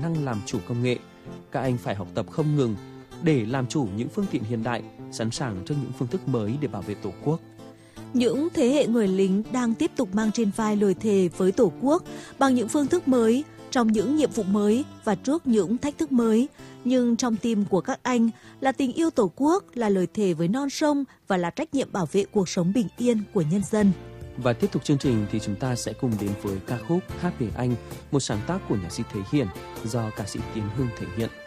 năng làm chủ công nghệ. Các anh phải học tập không ngừng để làm chủ những phương tiện hiện đại, sẵn sàng trước những phương thức mới để bảo vệ Tổ quốc. Những thế hệ người lính đang tiếp tục mang trên vai lời thề với Tổ quốc bằng những phương thức mới, trong những nhiệm vụ mới và trước những thách thức mới. Nhưng trong tim của các anh là tình yêu Tổ quốc, là lời thề với non sông và là trách nhiệm bảo vệ cuộc sống bình yên của nhân dân. Và tiếp tục chương trình thì chúng ta sẽ cùng đến với ca khúc Hát về anh, một sáng tác của nhạc sĩ Thế Hiển do ca sĩ Tiến Hưng thể hiện.